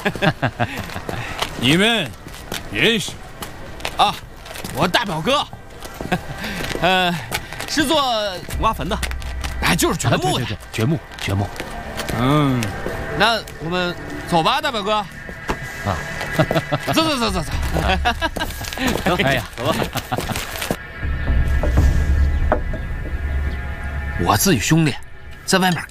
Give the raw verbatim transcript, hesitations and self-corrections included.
你们认识？ 啊，我大表哥，呃，是做挖坟的，哎，就是掘墓的。 掘墓，掘墓。 嗯， 那我们走吧，大表哥。 啊， 走走走走走。 哎呀，走吧。 我自己兄弟在外面